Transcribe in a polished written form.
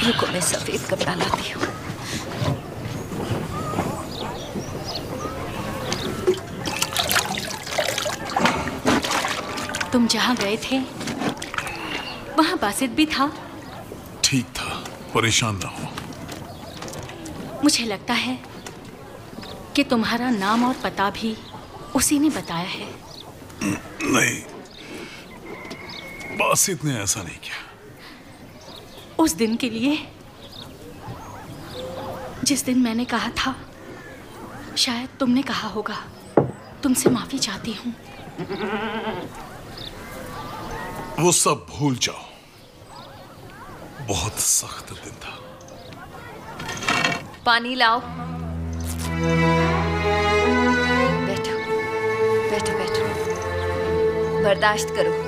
रुको, मैं सफेद कपड़ा लाती हूँ। तुम जहाँ गए थे वहाँ बासित भी था? ठीक था, परेशान ना हो। मुझे लगता है कि तुम्हारा नाम और पता भी उसी ने बताया है। नहीं, बासित ने ऐसा नहीं किया। उस दिन के लिए, जिस दिन मैंने कहा था, शायद तुमने कहा होगा तुमसे माफी चाहती हूँ। वो सब भूल जाओ। बहुत सख्त दिन था। पानी लाओ। बैठो बैठो बैठो, बर्दाश्त करो।